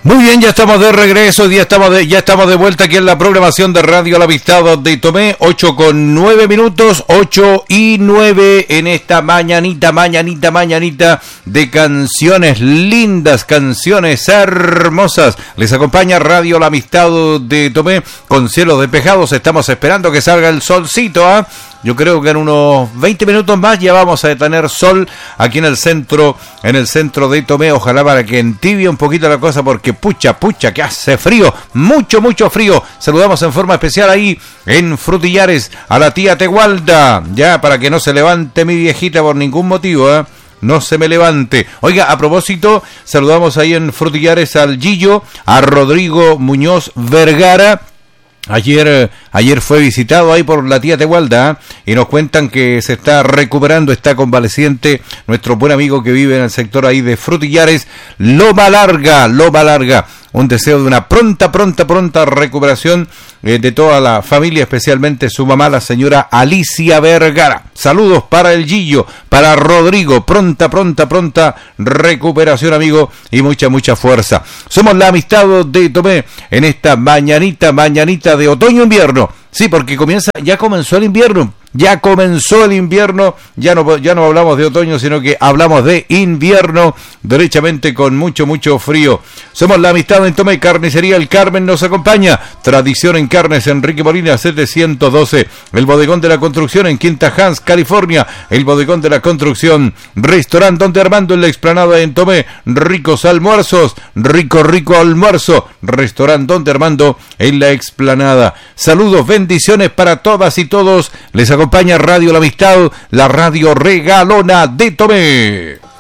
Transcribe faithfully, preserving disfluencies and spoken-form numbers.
Muy bien, ya estamos de regreso, ya estamos de, ya estamos de vuelta aquí en la programación de Radio La Amistad de Tomé, ocho con nueve minutos, ocho y nueve en esta mañanita, mañanita, mañanita de canciones lindas, canciones hermosas. Les acompaña Radio La Amistad de Tomé con cielos despejados. Estamos esperando que salga el solcito, ¿ah? ¿eh? Yo creo que en unos veinte minutos más ya vamos a tener sol aquí en el centro, en el centro de Tomé. Ojalá para que entibie un poquito la cosa, porque pucha, pucha, que hace frío, mucho, mucho frío. Saludamos en forma especial ahí en Frutillares a la tía Tegualda, ya para que no se levante mi viejita por ningún motivo, ¿eh? No se me levante. Oiga, a propósito, saludamos ahí en Frutillares al Gillo, a Rodrigo Muñoz Vergara. Ayer, ayer fue visitado ahí por la tía Tegualda, ¿eh? Y nos cuentan que se está recuperando, está convaleciente nuestro buen amigo que vive en el sector ahí de Frutillares, Loma Larga, Loma Larga. Un deseo de una pronta, pronta, pronta recuperación eh, de toda la familia, especialmente su mamá, la señora Alicia Vergara. Saludos para el Gillo, para Rodrigo, pronta, pronta, pronta recuperación, amigo, y mucha, mucha fuerza. Somos la Amistad de Tomé en esta mañanita, mañanita de otoño-invierno. Sí, porque comienza, ya comenzó el invierno. Ya comenzó el invierno, ya no, ya no hablamos de otoño, sino que hablamos de invierno, derechamente con mucho, mucho frío. Somos la Amistad en Tomé, Carnicería El Carmen nos acompaña. Tradición en carnes, Enrique Molina setecientos doce. El Bodegón de la Construcción en Quinta Hans, California. El Bodegón de la Construcción. Restaurante Donde Armando en la Explanada en Tomé. Ricos almuerzos, rico, rico almuerzo. Restaurante Donde Armando en la Explanada. Saludos, bendiciones para todas y todos. Les acompaña Radio La Amistad, la radio regalona de Tomé.